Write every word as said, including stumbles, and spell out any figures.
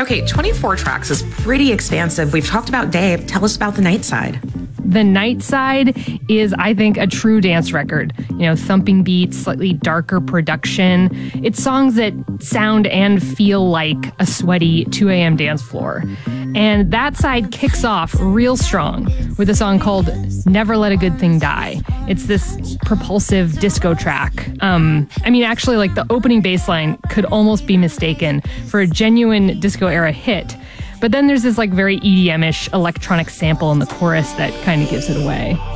Okay, twenty-four tracks is pretty expansive. We've talked about day. Tell us about the night side. The Night Side is, I think, a true dance record. You know, thumping beats, slightly darker production. It's songs that sound and feel like a sweaty two a.m. dance floor. And that side kicks off real strong with a song called Never Let a Good Thing Die. It's this propulsive disco track. Um, I mean, actually, like the opening bass line could almost be mistaken for a genuine disco era hit. But then there's this like very E D M-ish electronic sample in the chorus that kind of gives it away.